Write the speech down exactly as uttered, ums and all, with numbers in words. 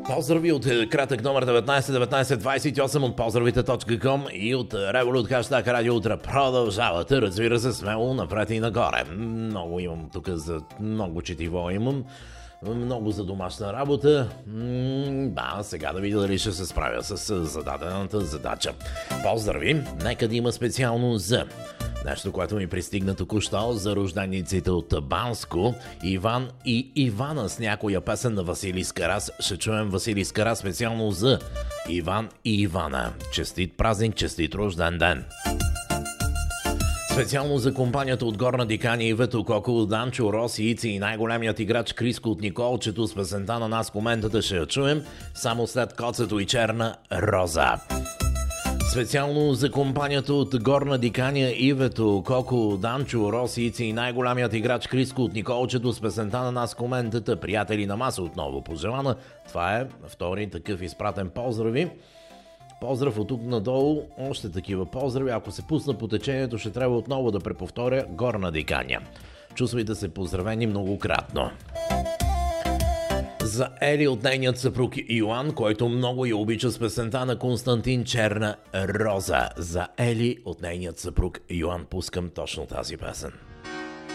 Поздрави от кратък номер деветнайсет деветнайсет двайсет и осем от поздравите точка ком и от Revolut хаштаг Радио Утре. Продължавате, разбира се, смело напред и нагоре. Много имам тук, за много четиво имам. Много за домашна работа. Да, сега да видя дали ще се справя с зададената задача. Поздрави! Нека да има специално за нещо, което ми пристигна току-що, за рождениците от Банско, Иван и Ивана с някоя песен на Василий Скарас. Ще чуем Василий Скарас специално за Иван и Ивана. Честит празник, честит рожден ден! Специално за компанията от Горна Диканя, Ивето Коко, Данчо, Роси, Ици и най-големият играч Криско от Николчето с песента на нас коментата ще я чуем само след Коцето и Черна роза. Специално за компанията от Горна Диканя, Ивето, Коко, Данчо, Роси, Ици и най-големият играч Криско от Николчето с песента на нас коментата приятели на маса отново пожелана. Това е втори такъв изпратен поздрави. Поздрав от тук надолу, още такива поздрави. Ако се пусна по течението, ще трябва отново да преповторя Горна Диканя. Чувствайте се поздравени многократно. За Ели от нейният съпруг Йоан, който много я обича с песента на Константин Черна роза. За Ели от нейният съпруг Йоан пускам точно тази песен.